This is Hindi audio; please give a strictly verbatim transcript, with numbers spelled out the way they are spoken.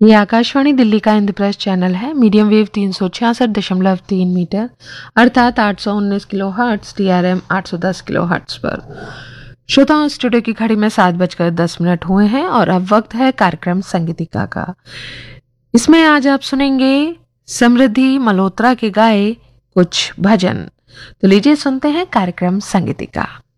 ये आकाशवाणी दिल्ली का इंद्रप्रस्थ चैनल है। मीडियम वेव तीन सौ छियासठ दशमलव तीन मीटर अर्थात आठ सौ उन्नीस kilo hertz, T R M आठ सौ दस किलो हर्ट्स पर। श्रोताओं, स्टूडियो की घड़ी में सात बजकर दस मिनट हुए हैं और अब वक्त है कार्यक्रम संगीतिका का। इसमें आज आप सुनेंगे समृद्धि मल्होत्रा के गाए कुछ भजन। तो लीजिए सुनते हैं कार्यक्रम संगीतिका।